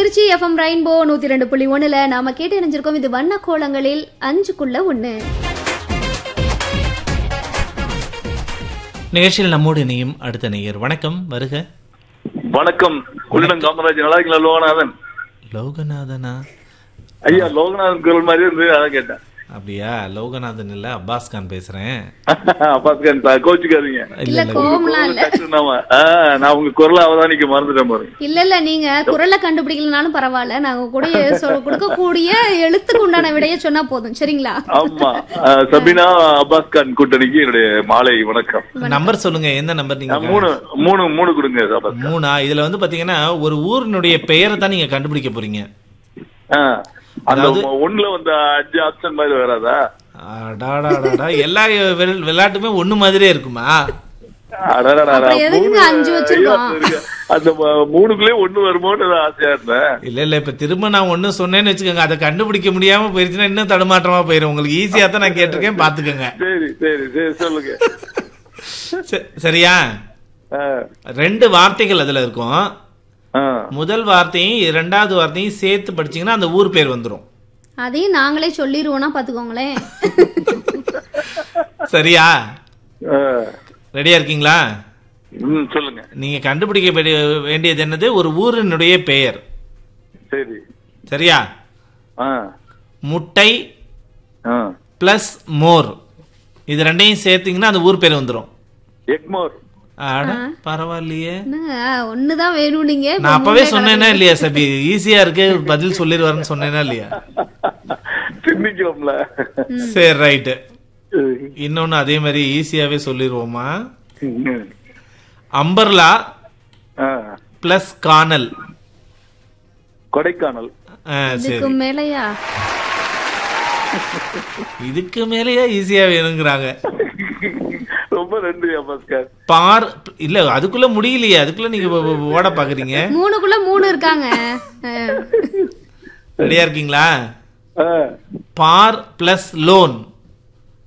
Trichy FM rainbow 102.1ல நாம கேட்டு இணைஞ்சிருக்கோம். இது வண்ண கோலங்களில் 5க்குள்ள 1. நிகழ்ச்சியில் நம்மோடு இணையும் அடுத்த நேயர். வணக்கம், வருக. வணக்கம். உள்ளம் காமராஜ், நல்லா இருக்கீங்களா? லோகநாதன். லோகநாதனா? ஐயா, லோகநாதன் குரல் மாதிரி இருந்து அதான் கேட்டேன். அப்படியா? லோகநாதன் இல்ல, அப்பாஸ் கான் பேசுறேன். அப்பாஸ் கான் கோச்சுக்காதீங்க. இல்ல, கோவம்லாம் இல்ல. நான் உங்க குரலை அவதானிக்க மறந்துட்டேன் பாருங்க. இல்ல நீங்க குரலை கண்டுபிடிக்கலனாலும் பரவாயில்ல, நாங்க கூட கொடுக்கக்கூடிய எழுத்துக்கு உண்டான விடைய சொன்னா போதும். சரிங்களா? ஆமா. சபினா அப்பாஸ் கான் கூட்டணிக்கு என்னுடைய மாலை வணக்கம். நம்பர் சொல்லுங்க, எந்த நம்பர்? நீங்க மூணு கொடுங்க. 3. இதுல வந்து பாத்தீங்கன்னா ஒரு ஊரினுடைய பெயரை தான் நீங்க கண்டுபிடிக்க போறீங்க. அந்த ஒண்ணுல வந்து 5 ஆப்ஷன் மாதிரி வராதா? எல்லா விளையாட்டுமே ஒண்ணு மாதிரியே இருக்குமா? அந்த 3க்குள்ளே 1 வருமோன்னு ஆசையா இருந்தேன். இல்ல இப்ப திரும்ப நான் 1 சொன்னேன்னு வச்சுக்கோங்க, அதை கண்டுபிடிக்க முடியாம போயிருச்சுன்னா இன்னும் தடுமாற்றமா போயிரும். உங்களுக்கு ஈஸியா தான் நான் கேட்டிருக்கேன், பாத்துக்கோங்க. சரி சொல்லுங்க. சரியா? 2 வார்த்தைகள் அதுல இருக்கும். முதல் வார்த்தையும் 2வது வார்த்தையும் சேர்த்து படிச்சீங்கன்னா அந்த ஊர் பேர் வந்துரும். அதையும் நாங்களே சொல்லிடுவோம்னா பாத்துக்கோங்களேன். சரியா? ரெடியா இருக்கீங்களா? சொல்லுங்க. நீங்க கண்டுபிடிக்க வேண்டியது என்னது? ஒரு ஊரினுடைய பெயர். சரி. சரியா? முட்டை பிளஸ் மோர், இது 2ஐயும் சேர்த்தீங்கன்னா அந்த ஊர் பேர் வந்துரும். எக்மோர். பரவாயில்லையே, ஒண்ணுதான் வேணும். நீங்க நான் அப்பவே சொன்னேன்னா இல்லையா சபி? ஈஸியா இருக்கு, பதில் சொல்லிடுவாருன்னு சொன்னேன்னா இல்லையா? சரி, ரைட்டு. இன்னொன்னு அதே மாதிரி ஈஸியாவே சொல்லிடுவோமா? அம்பர்லா பிளஸ் கானல். கொடைக்கானல். சரி, மேலையா? இதுக்கு மேலயா ஈஸியா வேணுங்கிறாங்க. ரொம்ப நன்றி அப்பாஸ்கார். பார் இல்ல, அதுக்குள்ள முடியலையே, அதுக்குள்ள நீங்க ஓட பாக்குறீங்க. 3க்குள்ள 3 இருக்காங்க. ரெடியா இருக்கீங்களா? பார் பிளஸ் லோன்.